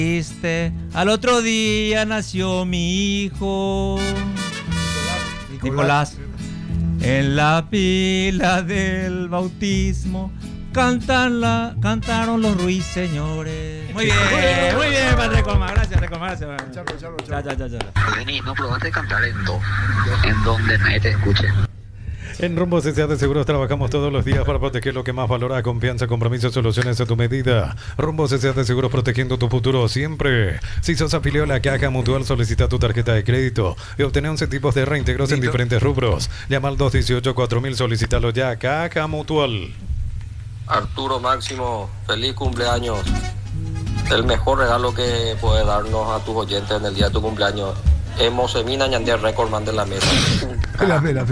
Al otro día nació mi hijo Nicolás. En la pila del bautismo cantaron los ruiseñores. Muy bien, padre Recoma. Gracias. Chao. Vení, no probaste cantar en donde nadie te escuche. En Rumbo S.A. de Seguros trabajamos todos los días para proteger lo que más valora: confianza, compromiso, soluciones a tu medida. Rumbo S.A. de Seguros, protegiendo tu futuro siempre. Si sos afiliado a la Caja Mutual, solicita tu tarjeta de crédito y obtené 11 tipos de reintegros en diferentes rubros. Llama al 218-4000, solicítalo ya. Caja Mutual. Arturo Máximo, feliz cumpleaños. El mejor regalo que puedes darnos a tus oyentes en el día de tu cumpleaños. Emosemina Ñandía Recordman de la mesa. Pela.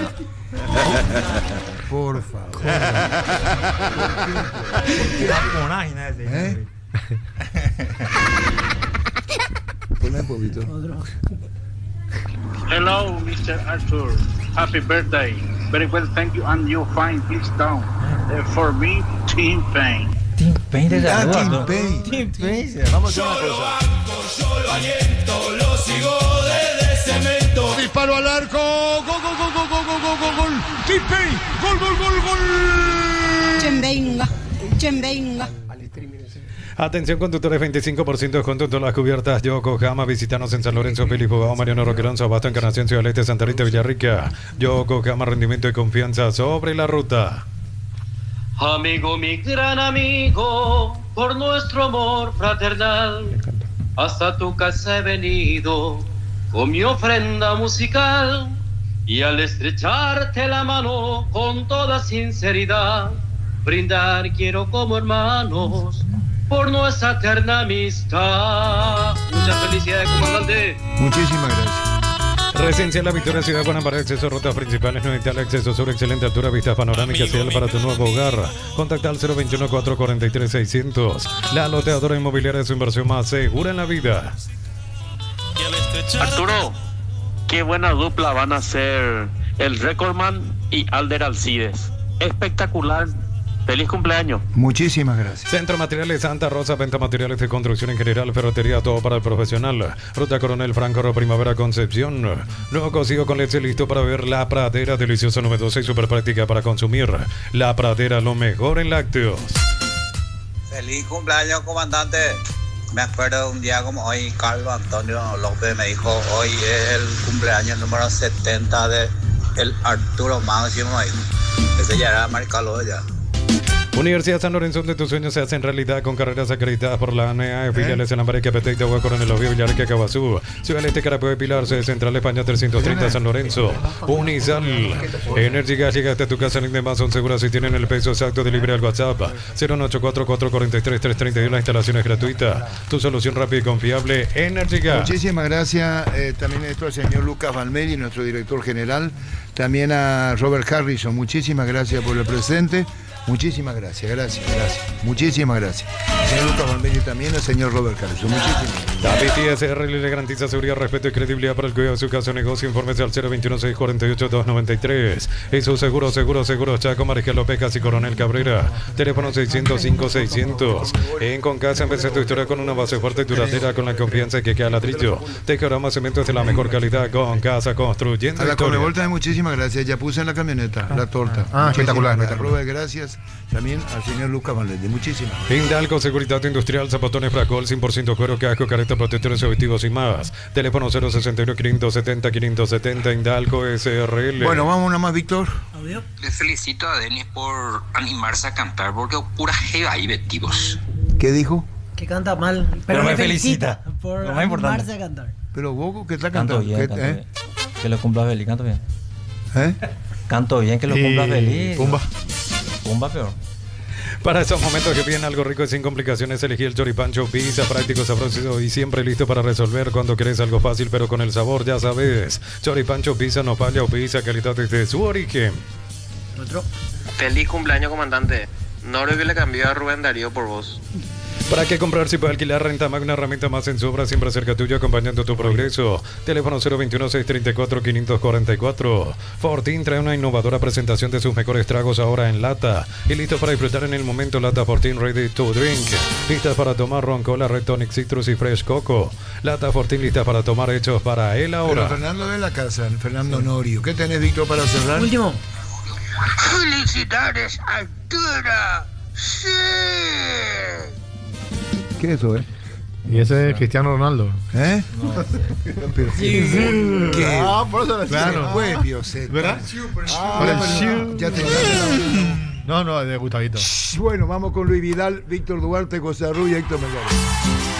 Por favor. Ponle poquito. Hello, Mr. Arthur. Happy birthday. Very well, thank you. And you fine, please down. For me, Team Pain. Team Pain de la Team Pain. Vamos a hacer una cosa. Yo lo aliento, lo sigo desde cemento. Disparo al arco. Gol. Team Pain. Gol. Chembenga. Atención conductores, 25% de descuento en todas las cubiertas Yokohama. Visítanos en San Lorenzo, Felipe Bogado, Mariano Roquerón, Sabato, Encarnación, Ciudad del Este, Santa Rita, Villarrica. Yokohama, rendimiento y confianza sobre la ruta. Amigo, mi gran amigo, por nuestro amor fraternal, hasta tu casa he venido con mi ofrenda musical, y al estrecharte la mano con toda sinceridad, brindar quiero como hermanos por nuestra eterna amistad. Muchas felicidades, comandante. Muchísimas gracias. Residencial La Victoria, Ciudad Guanabara, acceso a rutas principales, no necesitas acceso sobre excelente altura, vistas panorámicas ideal para tu nuevo hogar. Contacta al 021-443-600. La loteadora inmobiliaria es su inversión más segura en la vida. Arturo, qué buena dupla van a ser el Recordman y Alder Alcides. Espectacular. ¡Feliz cumpleaños! Muchísimas gracias. Centro Materiales Santa Rosa, venta materiales de construcción en general, ferretería, todo para el profesional. Ruta Coronel Franco, Primavera Concepción. Nuevo cocido con leche listo para ver. La Pradera, deliciosa, novedosa y súper práctica para consumir. La Pradera, lo mejor en lácteos. Feliz cumpleaños, comandante. Me acuerdo de un día como hoy, Carlos Antonio López me dijo: hoy es el cumpleaños número 70 de el Arturo Máximo. Ese ya era marcado ya. Universidad San Lorenzo, donde tus sueños se hacen realidad con carreras acreditadas por la ANEA, filiales en América, Petén, Itagua, Coronel Oviedo, Villarrica, Cabazú, Ciudad del Este, Carapue, Pilar, sede Central España 330, San Lorenzo. Unisal, Energy Gas, llega hasta tu casa en Amazon, segura si tienen el peso exacto de libre al WhatsApp, 01844433332, la instalación es gratuita, tu solución rápida y confiable, Energy Gas. Muchísimas gracias, también esto al señor Lucas Valmeri, nuestro director general, también a Robert Harrison, muchísimas gracias por el presente. Muchísimas gracias. Muchísimas gracias. Señor Lucas Valmeri también, el señor Robert Harrison. Muchísimas gracias. David ISR le garantiza seguridad, respeto y credibilidad para el cuidado de su casa o negocio. Infórmese al 021-648-293. Y su seguro, Chaco, Mariscal López, Casi Coronel Cabrera. Teléfono 605-600. En Concasa, empecé tu historia con una base fuerte y duradera, con la confianza que queda ladrillo. Tejaromas, cementos de la mejor calidad. Concasa, construyendo a la historia. Conmebol también muchísimas gracias. Ya puse en la camioneta la torta. Espectacular. Robert, gracias. También al señor Lucas Valmeri. Muchísimas gracias. Indalco, seguridad industrial, zapotones Fracol, 100% cuero, casco, careta, protectores objetivos y más. Teléfono 061-570-570, Indalco SRL. Bueno, vamos una más, Víctor. Le felicito a Denis por animarse a cantar, porque pura jeva ahí, betivos. ¿Qué dijo? Que canta mal, pero me felicita por lo más importante. animarse a cantar. Pero vos, ¿qué está Canto cantando? bien, bien. Que lo cumpla feliz, canto bien. Canto bien, que lo cumpla feliz. Pumba peor. Para esos momentos que piden algo rico y sin complicaciones, elegí el Choripancho Pizza, práctico, sabroso y siempre listo para resolver cuando querés algo fácil, pero con el sabor, ya sabes. Choripancho Pizza, no falla o pizza, calidad desde su origen. Feliz cumpleaños, comandante. No creo que le cambió a Rubén Darío por vos. ¿Para qué comprar si puede alquilar? Renta Mag, una herramienta más en su obra, siempre cerca tuyo, acompañando tu progreso. Teléfono 021-634-544. Fortín trae una innovadora presentación de sus mejores tragos ahora en lata. Y listo para disfrutar en el momento. Lata Fortín Ready to Drink. Listas para tomar ron, cola, Red Tonic, Citrus y Fresh Coco. Lata Fortín listas para tomar, hechos para él ahora. Pero Fernando de la casa, Fernando Honorio. ¿Qué tenés, Víctor, para cerrar? Último. ¡Felicidades, Arturo! ¡Sí! ¿Qué es eso, Y ese es Cristiano Ronaldo. ¿Eh? Sí. ¿Qué? Por eso Claro. Fue Bioseta. ¿Verdad? Ya te No, de Gustavito. Bueno, vamos con Luis Vidal, Víctor Duarte, José Arruy y Héctor Melgarejo.